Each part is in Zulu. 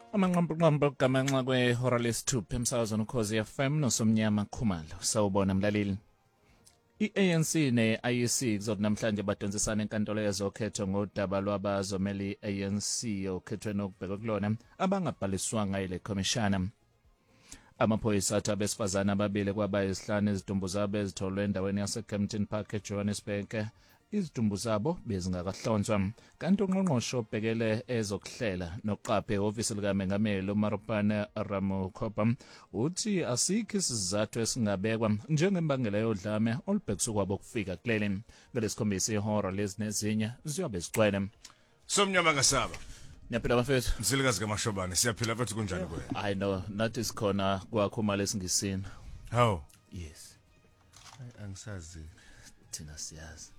Amanqambo gamanxa kwehora lesithupha emsakazweni ukhozi FM nosomnyama Khumalo sawubona mlaleli. I-ANC ne-IEC kuzothi namhlanje badonsisana enkantolo yezokhetho ngodaba lwabazomeli i-ANC okhethweni okubhekwa kulona abangabhaliswanga yile khomishana. Amaphoyisa athi abesifazane ababili kwabayisihlanu izidumbu zabo ezitholwe endaweni yaseKempton Park eJohannesburg. Izidumbu zabo bezingakahlonzwa kanti ungqongqoshe obhekele ezokuhlela noqaphe ehhovisi likaMengameli uMarupane Ramokgopa uthi asikho isizathu esingabekwa njengembangela yodlame olubhekiswa kwabo kufika kuleli. Ngalesikhombisa ihora lezinezinye ziyobe zigcwele. Somnyama ngasaba. Niyaphila bafethu. Mzilikazi kaMashobane siyaphila futhi kunjani kuwe? I know nathi sikhona kwakho mali esingisini. How? Yes. Angisazi. Thina siyazi.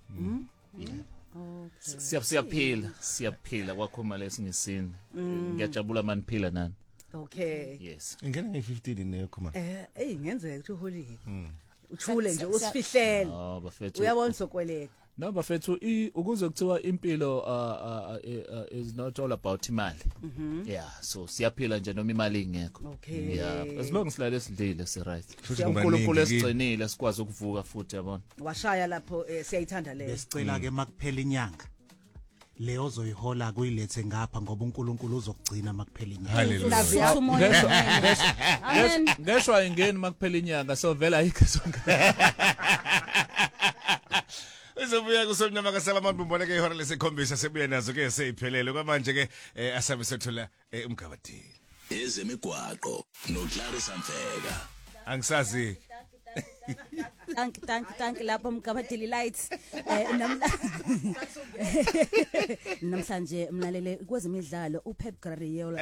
Okay. Siyaphila kwakho mali esingisini. Ngiyajabula maniphila nani. Okay. Yes. Ingena nge-15 neyo khoma. Ngenzeka ukuthi uholile. Uthule nje usifihlele. Oh bafethu. Uyabona sokweleka. No bafethu ukuze kuthiwa impilo is not all about imali. Yeah, so siyaphila nje noma imali ingekho. Okay. Yeah, as long as silale sidlile si right. UNkulunkulu esigcinile sikwazi ukuvuka futhi yabona. Washaya lapho siyayithanda le. Besicela ke makuphela inyanga. Leyo zoyihola kuyilethe ngapha ngoba uNkulunkulu uzokugcina makuphela inyanga. Hallelujah. Ngeshwa ingeni makuphela inyanga so vela ayikho sonke. Uzobuya kusomnyama kasaba amabhumbone ke ihora lesikhombisa sebuya nazo ke seyiphelele kwamanje ke asabe sethola umgabadeli. Ezemigwaqo noClarissa Mfeka. Angisazi. Thank lapho mgabadeli lights namhlanje mlalele kwezemidlalo uPep Guardiola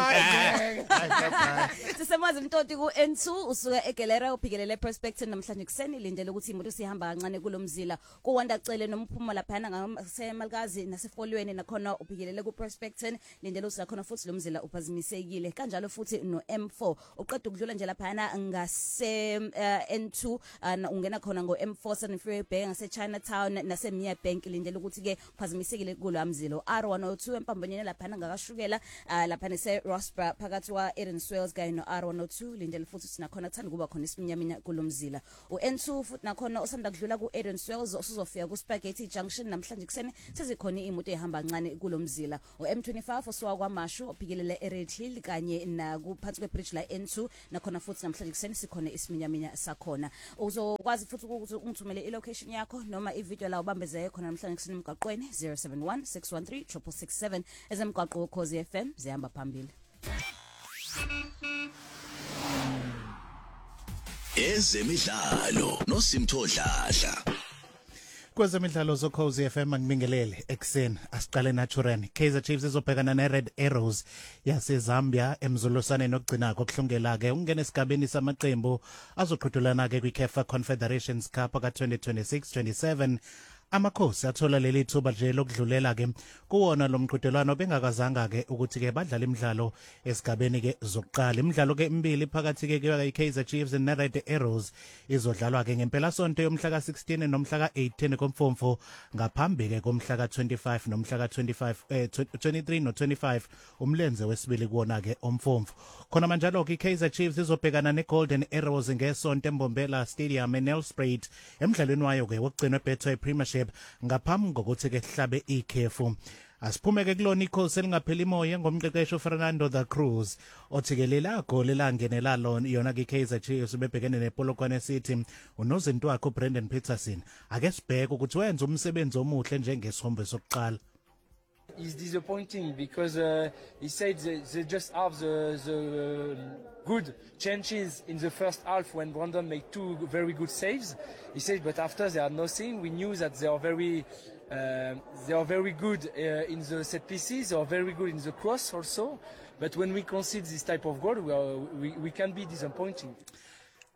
sisemazi mtoti ku N2 usuka eGalera uphikelele Prospecting namhlanje kuseni lindele ukuthi imoto sihamba kancane kulomzila kuwanda cele nomphuma laphana ngasemalikazi nasefolweni nakhona uphikelele ku Prospecting lindele usila khona futhi lomzila uphazimisekile kanjalo futhi no M4 uqeda ukudlula nje laphana ngase N2 ungena khona ngo M4 Sun Freeway Bay ngase Chinatown nase Mia Bank lindele ukuthi ke phazimisekile kulamzilo R102 empambanyeni laphana ngakashukela laphana se Rossborough phakathi wa Edenwells kanye no R102 lindele futhi sinakhona kuthanda kuba khona isiminyaminya kulomzila uN2 futhi nakhona usanda kudlula ku Edenwells usuzofika ku Spaghetti Junction namhlanje kuseni sezikhona imoto ehamba kancane kulomzila uM25 osuka kwaMashu ophikelele eRed Hill kanye na kuphansi kwebridge la N2 nakhona futhi namhlanje kuseni sikhona isiminyaminya sakhona uzokwazi futhi ukuthi ungithumele ilocation yakho noma ivideo la ubambezeke khona namhlanje kusini emgaqweni 0716136667 ezemgaqo ukhozi FM zihamba phambili. Ezemidlalo noSimthodladla. Kwezemidlalo zokhozi FM ngibingelele ekseni asiqale naturally Kaizer Chiefs izobhekana neRed Arrows yaseZambia emzuliswaneni okugcina kokuhlungela ke ungena esigabeni samaqembu azoqhudelana ke kwiCAF Confederations Cup ka-2026-27 Amakhosi athola leli thuba nje lokudlulela ke kuwona lo mqhudelwano bengakazanga ke ukuthi ke badlala imidlalo esigabeni ke zokuqala imidlalo ke emibili phakathi ke iKaizer Chiefs neRed Arrows izodlalwa ke ngempela sonto yomhla ka16 nomhla ka18 komfumfu ngaphambi ke komhla ka25 nomhla ka25 23 no25 umlenze wesibili kuona ke omfumfu khona manje lo iKaizer Chiefs izobhekana neGolden Arrows ngesonto eMbombela Stadium eNelspruit emidlalweni wayo ke wokugcina eBetway Premiership ngaphambi kokuthi ke hlabe ikhefu asiphume ke kulona ikhosi elingapheli imoya ngomqeqesho Fernando da Cruz othikelela goli langenelalo yona ke Kaizer Chiefs bebhekene nePolokwane City unozinto wakhe uBrendan Peterson ake sibheke ukuthi wenza umsebenzi omuhle njengesihombe sokuqala. It's disappointing because he said they just have the good chances in the first half when Brandon made two very good saves. He said, but after they had nothing. We knew that they are very good in the set pieces. They are very good in the cross also. But when we concede this type of goal, we can be disappointing.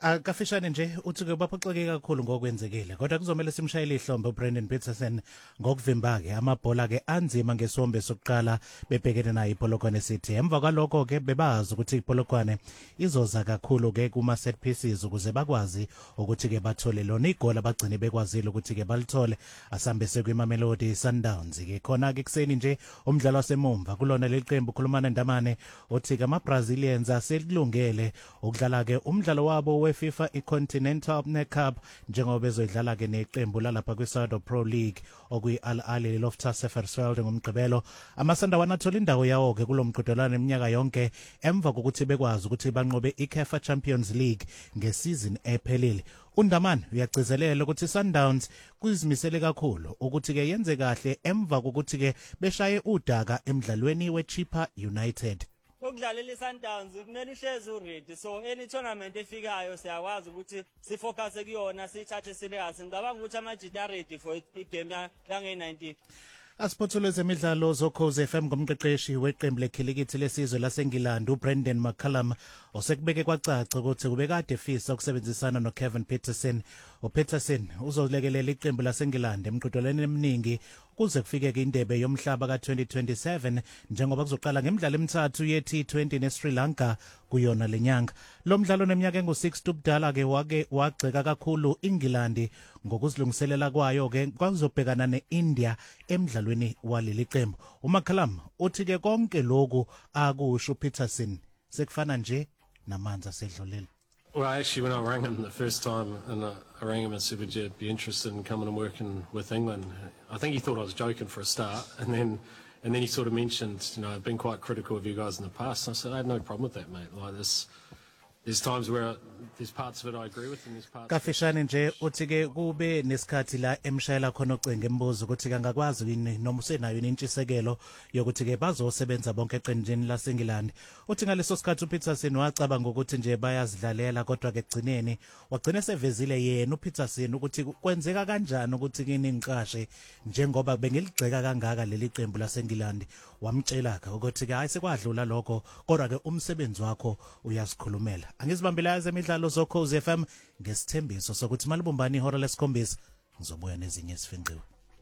Akafishane nje uthi ke baphoxeke kakhulu ngokwenzekile kodwa kuzomela simshayele ihlombe uBrandon Peterson ngokuvimba ke amabhola ke anzima ngesombe sokuqala bebhekene nayo iPolokwane City. Emva kwalokho ke bebazi ukuthi iPolokwane izoza kakhulu ke kuma set pieces ukuze bakwazi ukuthi ke bathole lona igoli abagcine bekwazile ukuthi ke balithole asambe sekwiMamelodi Sundowns ke khona ke kuseni nje umdlalo wasemumva kulona leqembu khulumana ndamane othi ke amaBrazilians asekulungele ukudlala ke umdlalo wabo FIFA iContinental Cup njengoba bezoidlala ke neqembu lalapha kwiSaudi Pro League okuyi Al Ahly Loftus Versfeld ngomgqibelo. Amasanda wanathola indawo yawo ke kulomqhudelwano eminyaka yonke emva kokuthi bekwazi ukuthi banqobe iCAF Champions League ngesizini ephelele. Undamani uyagcizelela ukuthi Sundowns kuzimisele kakhulu ukuthi ke yenze kahle emva kokuthi ke beshaye udaka emidlalweni weChippa United. Ukudlalela iSundowns kumele uhleze uready, so any tournament efikayo siyakwazi ukuthi sifocus kuyona sithathe serious. Ngicabanga ukuthi amajita ready for igame yange-19. Asiphothule zemidlalo zoKhozi FM ngomqeqeshi weqembu lekhilikithi lesizwe laseNgilandi uBrendan McCallum osekubeke kwacaca ukuthi ubekade efisa ukusebenzisana noKevin Peterson. uPeterson uzolekelela iqembu laseNgilandi emqhudelwaneni eminingi kuze kufike ke indebe yomhlaba ka2027 njengoba kuzoqala ngemidlalo emithathu yeT20 neSri Lanka kuyona lenyanga. Lo mdlalo neminyaka engu6 ubudala ke wagxeka kakhulu iNgilandi ngokuzilungiselela kwayo ke kwazobhekana neIndia emidlalweni waleli qembu. uMcCallum uthi ke konke lokhu akusho uPeterson sekufana nje namanzi asedlulile. Well, actually, when I rang him the first time, and I rang him and said, would you be interested in coming and working with England? I think he thought I was joking for a start, and then he sort of mentioned, you know, I've been quite critical of you guys in the past. And I said, I had no problem with that, mate. Like this, there's times where there's parts of it I agree with, and there's parts. Kafishane nje uthi ke kube nesikhathi la emshayela khona ucinga embuzo ukuthi kangakwazi yini noma usenayo intshisekelo yokuthi ke bazosebenza bonke eqenjini laseNgilandi. Uthi ngaleso sikhathi uPeterson wacabanga ukuthi nje bayazidlalela kodwa ke gcineni wagcina sevezile yena uPeterson ukuthi kwenzeka kanjani ukuthi kini ngiqashe njengoba bengiligceka kangaka leli qembu laseNgilandi. Wamtshela ka ukuthi ke ayisekwadlula lokho kodwa ke umsebenzi wakho uyasikhulumela. Angizibambela ezemidlalo zoKhozi FM ngesithembiso sokuthi malibumbani ihora lesikhombisa ngizobuya nezinye isifinqiwe.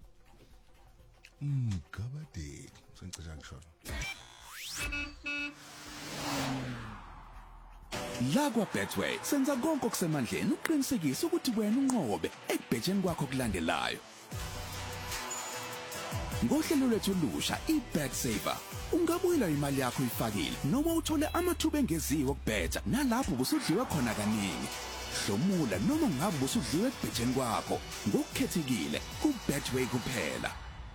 Kabade sengicisha ngishona. La kwa Betway senza konke okusemandleni uqinisekisa ukuthi wena unqobe ekubhetsheni kwakho kulandelayo. Ngohlelo lwethu lusha iBet Saver ungabuyela imali yakho ifakile noma uthole amathuba engeziwe okubhetha nalapho busudliwe khona kaningi. Hlomula noma ngabe busudliwe ekubhetsheni kwakho ngokukhethekile kuBetway kuphela.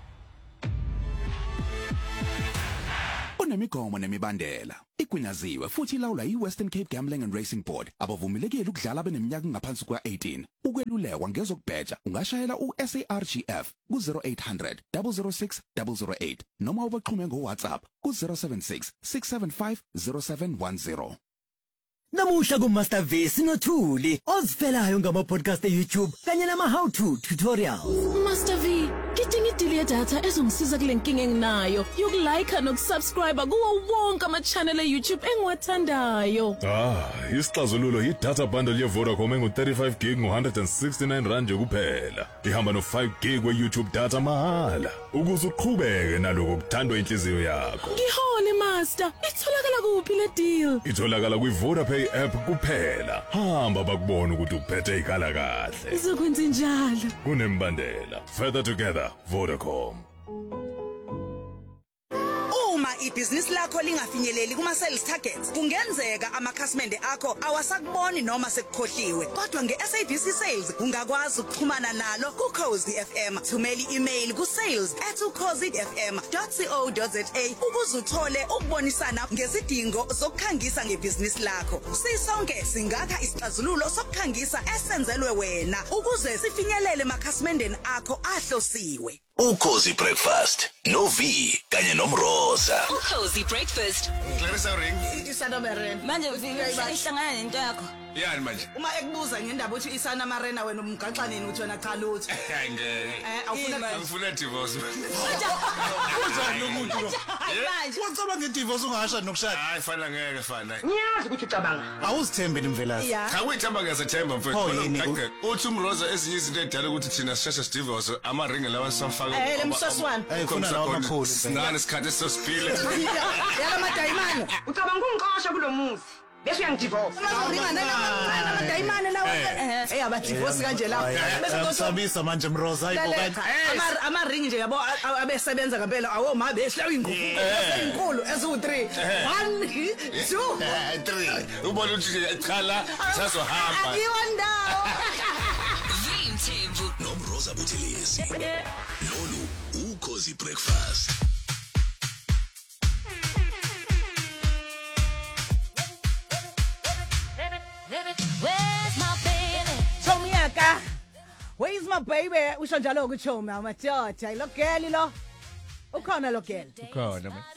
Kunemigomo nemibandela igunyaziwe futhi ilawulwa yiWestern Cape Gambling and Racing Board. Abavumelekile ukudlala beneminyaka ngaphansi kwa18. Ukwelulekwa ngezokubheja ungashayela uSARGF ku0800 006 008 noma ubaxhume ngoWhatsApp ku076 675 0710. Namuhla kuMaster V sinothuli ozifelayo ngama-podcast e-YouTube kanye nama-how-to tutorials. Master V, ngidinga idili yedatha ezongisiza kule nkinga enginayo yokulike nokusubscribe kuwo wonke ama-channel e-YouTube engiwathandayo. Isixazululo yi-data bundle ye-Vodacom engu-35 gig ngo-169 rand kuphela. Ihamba no-5 gig we-YouTube data mahala ukuze uqhubeke naloko kuthandwa inhliziyo yakho. Ngihole Master, itholakala kuphi le deal? Itholakala kwi-Vodapay app kuphela. Hamba bakubona ukuthi uphethe ikhala kahle. Ngizokwenza njalo. Kunembandela. Further together, Vodacom. Ibhizinisi lakho lingafinyeleli kuma-sales targets kungenzeka amakhasimende akho awasakuboni noma sekukhohliwe. Kodwa nge-SABC Sales ungakwazi ukuxhumana nalo kuKhozi FM. Thumela i-email kusales@ukhozifm.co.za ukuze uthole ukubonisana ngezidingo zokukhangisa ngebhizinisi lakho. Sisonke singakha isixazululo sokukhangisa esenzelwe wena ukuze sifinyelele emakhasimendeni akho ahlosiwe. Ukhozi Breakfast no V kanye nomroza. Ukhozi Breakfast. Clarissa ring. Manje ufika ihlangana nento yakho. yani manje uma ekubuza ngendaba uthi isana marena wena umgaxa nini uthi wena cha lutho angifuna divorce Uzani umuntu lo? manje Wacabanga idivorce ungasha nokushada. hayi fana ngeke fana ngiyazi ukuthi ucabanga Awuzithembe imvelasi. cha kuyithamba ngiyazethemba mfethu uthi umroza ezinye izinto edala ukuthi thina sisheshe divorce ama ring lawa samfaka le msoswana Khona lawo amakhulu. sinani isikhathi sosipile yala madayimane ucabanga ungqosha kulomuzi bese uyangidivorce ringa nana madayimane lawa aba divorce kanje lapho bese Usabisa manje Mroza hayibo kanti. ama ring nje yabo abesebenza ngempela awo ma behlawa ingufu ezinkulu ezu3 1 2 3 ubona ukuthi chala sazohamba ayiwandawo Vimthembu nomroza Buthelezi lolu ukhozi breakfast Where's my baby? Chomiaka. Where is my baby? Usho njalo ukuthi Chomi amadoda. Lo girl lo. Ukhona lo girl. ukhona